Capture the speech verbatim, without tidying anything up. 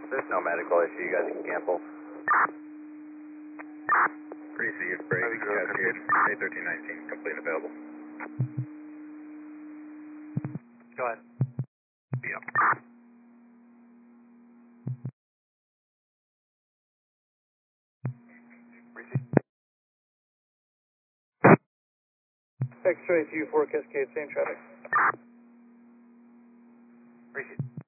There's no medical issue, you guys can cancel. Received, break, Cascade, eight thirteen nineteen, complete and available. Go ahead. Yep. X-ray two four Cascade, same traffic. Received.